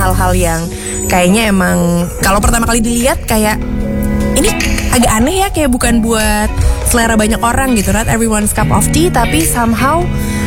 hal-hal yang kayaknya emang kalau pertama kali dilihat kayak ini agak aneh ya, kayak bukan buat selera banyak orang gitu, not everyone's cup of tea, tapi somehow